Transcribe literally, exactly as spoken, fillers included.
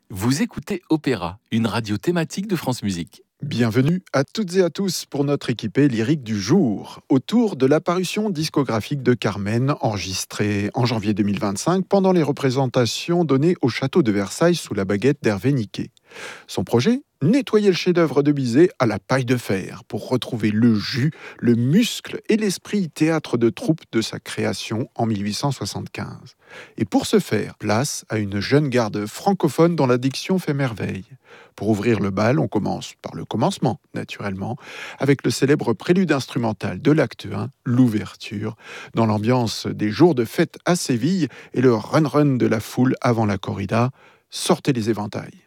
Vous écoutez Opéra, une radio thématique de France Musique. Bienvenue à toutes et à tous pour notre équipée lyrique du jour, autour de la parution discographique de Carmen, enregistrée en janvier deux mille vingt-cinq pendant les représentations données au château de Versailles sous la baguette d'Hervé Niquet. Son projet ? Nettoyer le chef-d'œuvre de Bizet à la paille de fer pour retrouver le jus, le muscle et l'esprit théâtre de troupe de sa création en mille huit cent soixante-quinze. Et pour ce faire, place à une jeune garde francophone dont la diction fait merveille. Pour ouvrir le bal, on commence par le commencement, naturellement, avec le célèbre prélude instrumental de l'acte un, l'ouverture, dans l'ambiance des jours de fête à Séville et le run-run de la foule avant la corrida. Sortez les éventails.